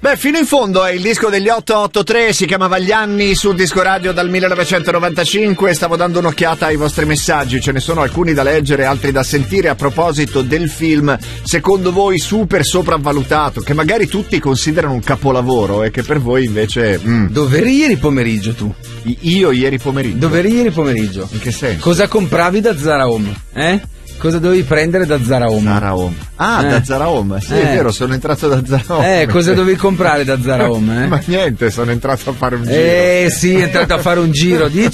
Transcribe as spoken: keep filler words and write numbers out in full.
Beh, fino in fondo è il disco degli otto otto tre, si chiamava Gli anni su Disco Radio dal millenovecentonovantacinque. Stavo dando un'occhiata ai vostri messaggi, ce ne sono alcuni da leggere, altri da sentire a proposito del film secondo voi super sopravvalutato, che magari tutti considerano un capolavoro e che per voi invece mm. Dov'eri ieri pomeriggio tu? I- io ieri pomeriggio. Dov'eri ieri pomeriggio? In che senso? Cosa compravi da Zara Home? Eh? Cosa dovevi prendere da Zara Home? Zara Home. Ah, eh. da Zara Home. Sì, eh. è vero, sono entrato da Zara Home. Eh, cosa dovevi comprare da Zara Home? Eh? Ma niente, sono entrato a fare un giro. Eh sì, è entrato a fare un giro. Dici